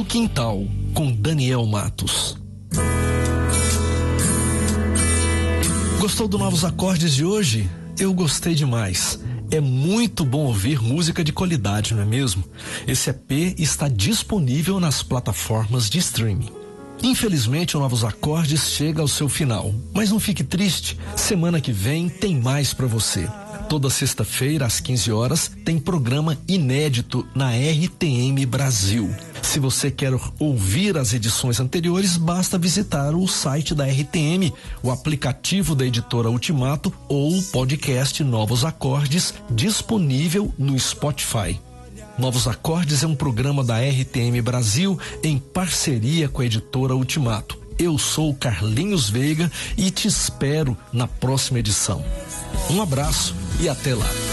Quintal, com Daniel Matos. Gostou do Novos Acordes de hoje? Eu gostei demais. É muito bom ouvir música de qualidade, não é mesmo? Esse EP está disponível nas plataformas de streaming. Infelizmente, o Novos Acordes chega ao seu final, mas não fique triste, semana que vem tem mais para você. Toda sexta-feira, às 15 horas, tem programa inédito na RTM Brasil. Se você quer ouvir as edições anteriores, basta visitar o site da RTM, o aplicativo da editora Ultimato ou o podcast Novos Acordes, disponível no Spotify. Novos Acordes é um programa da RTM Brasil em parceria com a editora Ultimato. Eu sou Carlinhos Veiga e te espero na próxima edição. Um abraço e até lá.